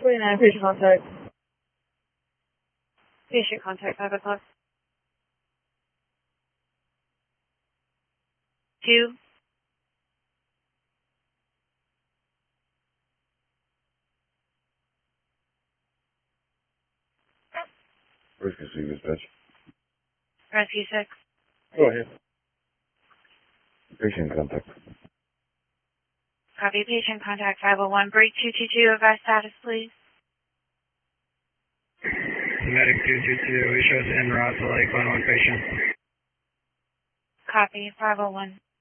29, patient contact. Patient contact, 5 o'clock. 2. Rescue 6 dispatch. Rescue 6. Go ahead. Patient contact. Copy, patient contact 501. Break 222, advise status, please. Medic 222, it shows en route to Lake 1 patient. Copy, 501.